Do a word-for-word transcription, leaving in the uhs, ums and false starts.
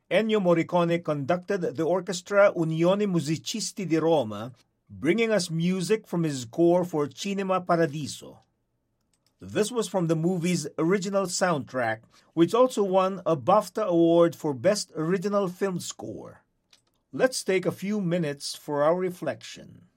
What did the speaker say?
Ennio Morricone conducted the Orchestra Unione Musicisti di Roma, bringing us music from his score for Cinema Paradiso. This was from the movie's original soundtrack, which also won a BAFTA Award for Best Original Film Score. Let's take a few minutes for our reflection.